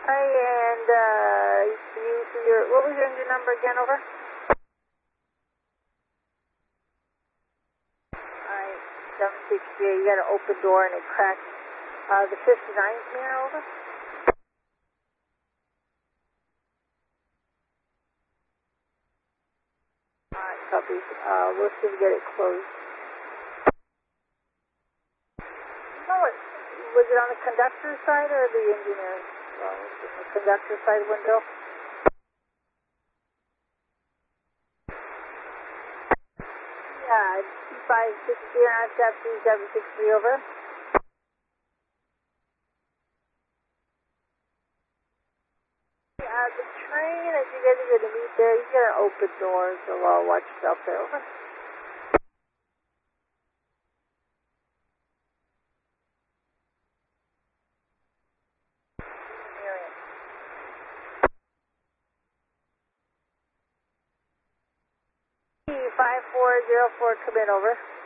Hi, and what was your engine number again, over? Alright, 768, you got an open door and it cracked. The 59's here, over? Alright, copy. We'll see if we get it closed. Oh, was it on the conductor side or the engineer's? Well, in the conductor side window? Yeah, T560 on step 3763, over. The train that you guys are going to meet there, you got an open door, so watch yourself there, over. T5404, come in, over.